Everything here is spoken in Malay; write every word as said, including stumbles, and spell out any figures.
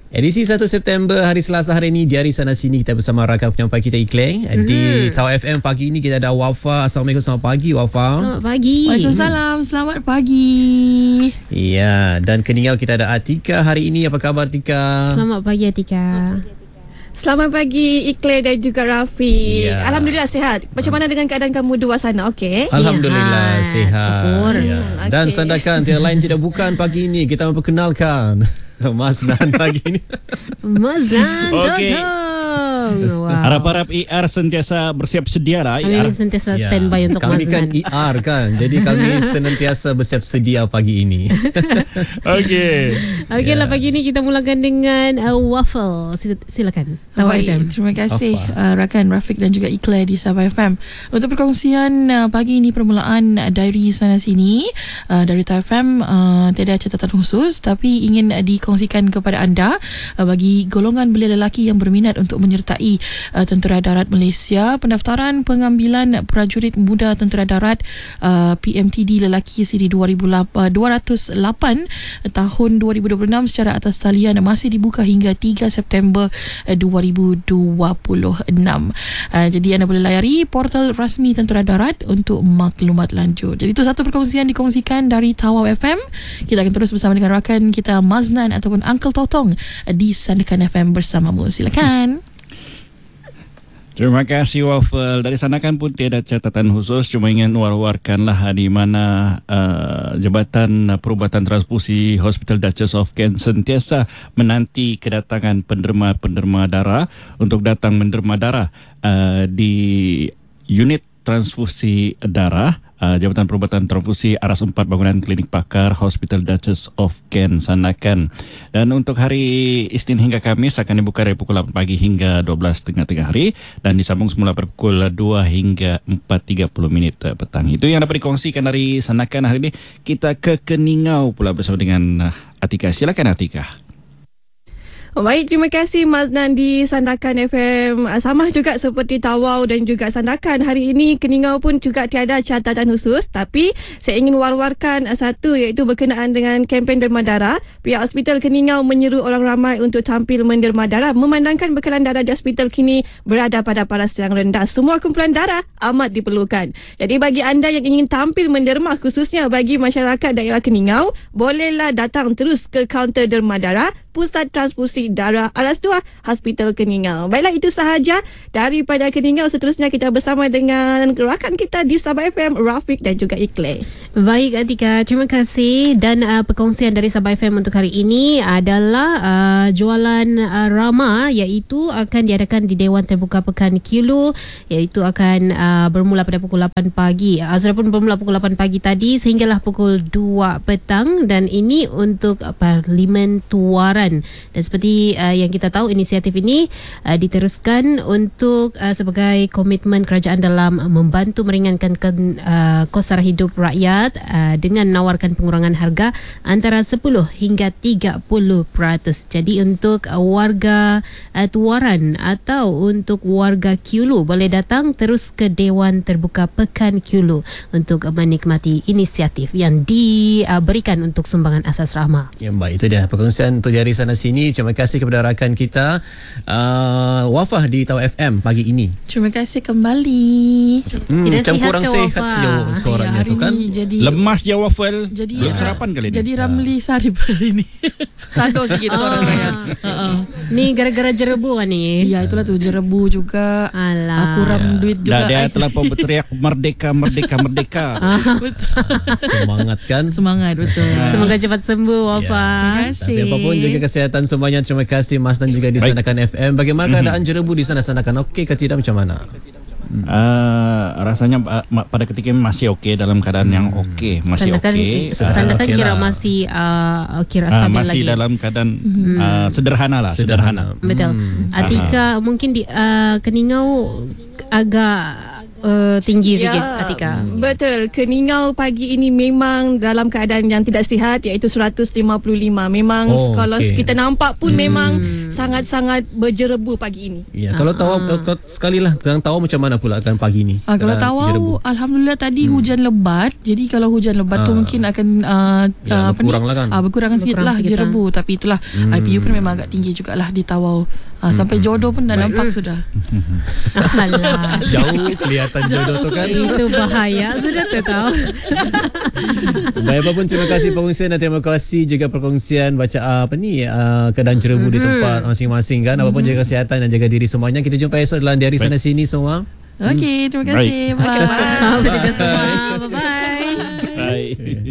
Edisi satu September, hari Selasa hari ini, di hari sana sini kita bersama rakan penyampai kita Iklan. Mm-hmm. Di Tau F M pagi ini kita ada Wafa. Assalamualaikum, selamat pagi Wafa. Selamat pagi. Waalaikumsalam, selamat pagi. Ya, dan Keningau kita ada Atika hari ini. Apa khabar Atika? Selamat pagi Atika. Selamat pagi Iklan dan juga Rafi. Ya. Alhamdulillah sihat. Macam mana dengan keadaan kamu dua sana? Okey. Alhamdulillah Sihat. sihat. Syukur. Ya. Hmm, Dan okey. sandakan tiada lain tidak bukan pagi ini kita memperkenalkan Mas Dan pagi ini. Mas Dan Okey. Totong. Wow. Harap-harap I R sentiasa bersiap sedia lah I R. Kami sentiasa Ya. standby untuk kami Mas kan Dan. E R kan. Jadi kami senantiasa bersiap sedia pagi ini. Okey. Okeylah, Ya. pagi ni kita mulakan dengan uh, waffle. Sil- Silakan. Tau F M. Baik, terima kasih Apa? uh, rakan Rafiq dan juga Iklan di Sabah F M. Untuk perkongsian uh, pagi ini permulaan uh, diary sana sini uh, dari Tau F M, uh, tiada catatan khusus tapi ingin uh, dikongsikan kepada anda uh, bagi golongan belia lelaki yang berminat untuk menyertai uh, Tentera Darat Malaysia. Pendaftaran pengambilan prajurit muda Tentera Darat uh, P M T D lelaki siri dua ribu lapan, dua ratus lapan tahun dua ribu dua puluh enam secara atas talian masih dibuka hingga tiga September uh, dua ribu dua puluh enam. Uh, jadi anda boleh layari portal rasmi Tentera Darat untuk maklumat lanjut. Jadi itu satu perkongsian dikongsikan dari Tawau F M. Kita akan terus bersama dengan rakan kita Maznan ataupun Uncle Totong uh, di Sandakan F M bersamamu. Silakan. Terima kasih Waffle. Dari sana kan pun tiada catatan khusus, cuma ingin war-warkanlah di mana uh, Jabatan Perubatan Transfusi Hospital Duchess of Kent sentiasa menanti kedatangan penderma-penderma darah untuk datang menderma darah uh, di unit transfusi darah uh, Jabatan Perubatan Transfusi Aras empat Bangunan Klinik Pakar Hospital Duchess of Kent Sandakan. Dan untuk hari Isnin hingga Khamis akan dibuka dari pukul lapan pagi hingga dua belas tiga puluh tengah hari dan disambung semula pada pukul dua hingga empat tiga puluh minit petang. Itu yang dapat dikongsikan dari Sandakan hari ini. Kita ke Keningau pula bersama dengan Atika. Silakan Atika. Oh, baik, terima kasih Maznan di Sandakan F M. Sama juga seperti Tawau dan juga Sandakan. Hari ini Keningau pun juga tiada catatan khusus. Tapi saya ingin war-warkan satu, iaitu berkenaan dengan kempen derma darah. Pihak Hospital Keningau menyeru orang ramai untuk tampil menderma darah memandangkan bekalan darah di hospital kini berada pada paras yang rendah. Semua kumpulan darah amat diperlukan. Jadi bagi anda yang ingin tampil menderma, khususnya bagi masyarakat daerah Keningau, bolehlah datang terus ke kaunter derma darah Pusat Transfusi Darah Aras dua Hospital Keningau. Baiklah, itu sahaja daripada Keningau. Seterusnya kita bersama dengan rakan kita di Sabah F M, Rafiq dan juga Iklan. Baik Atika, terima kasih. Dan uh, perkongsian dari Sabah F M untuk hari ini adalah uh, jualan uh, Rama, iaitu akan diadakan di Dewan Terbuka Pekan Kilo, iaitu akan uh, bermula pada pukul lapan pagi. Azra pun bermula pukul lapan pagi tadi sehinggalah pukul dua petang, dan ini untuk uh, Parlimen Tuaran. Dan seperti uh, yang kita tahu, inisiatif ini uh, diteruskan untuk uh, sebagai komitmen kerajaan dalam uh, membantu meringankan ke, uh, kos sara hidup rakyat uh, dengan menawarkan pengurangan harga antara sepuluh hingga tiga puluh peratus. Jadi untuk uh, warga uh, Tuaran atau untuk warga Kiulu boleh datang terus ke Dewan Terbuka Pekan Kiulu untuk uh, menikmati inisiatif yang diberikan uh, untuk sumbangan asas rahmah. Ya, baik, itu dia perkongsian untuk dari sana sini. Terima kasih kepada rakan kita uh, Wafah di Tau F M pagi ini. Terima kasih kembali. Hmm, Tidak macam sihat kurang ke, sihat Wafah? sejauh suaranya hari tu kan. ni jadi Lemas je Waffle. Jadi Belum ya, sarapan kali ni. Jadi Ramli Sarip hari ni. Sado sikit suara Ah. saya. Uh-uh. Ni gara-gara jerebu kan ni? Ya, itulah tu, jerebu juga. Alah. Kurang Ya. duit Dah juga. dia I. telah pun berteriak merdeka, merdeka, merdeka. Betul. Semangat kan. Semangat, betul. Semoga cepat sembuh, Wafa. Terima kasih. Tapi apapun juga kesihatan semuanya. Terima kasih Mas dan juga di Baik. Sandakan F M. Bagaimana keadaan jerebu di sana Sandakan? Okey ke tidak, macam mana? Uh, rasanya uh, ma- pada ketika ini masih okey, dalam keadaan yang okey, masih Sandakan, okey. Sandakan okey kira lah. masih uh, kira Uh, stabil masih lagi. dalam keadaan uh, sederhana lah, sederhana. Betul. Hmm. Atika mungkin di uh, Keningau agak uh, tinggi Ya, sikit Atika. Betul. Keningau pagi ini memang dalam keadaan yang tidak sihat, iaitu seratus lima puluh lima. Memang Oh, kalau okey. kita nampak pun Hmm. memang sangat-sangat berjerebu pagi ini. Ya, kalau tawau uh, sekali lah tentang tawau macam mana pula akan pagi ni? Uh, kalau tawau alhamdulillah tadi hmm. hujan lebat. Jadi kalau hujan lebat uh. tu mungkin akan uh, ya, uh, berkurang lah kan. Uh, berkurang sikit lah jerebu. Tapi itulah hmm. I P U pun memang agak tinggi jugalah di tawau. Uh, sampai jodoh pun dah Baik. nampak sudah. Alah. Jauh kelihatan jodoh tu kan. Itu bahaya sudah tu tahu. Baik, apa pun terima kasih perkongsian dan terima kasih juga perkongsian baca apa ni uh, keadaan jerebu mm-hmm. di tempat masing-masing kan. Apa pun mm-hmm. jaga kesihatan dan jaga diri semuanya. Kita jumpa esok dalam Diari Sana Sini semua. Okey, terima kasih. Bye. Bye. Bye. Bye. Bye. Bye.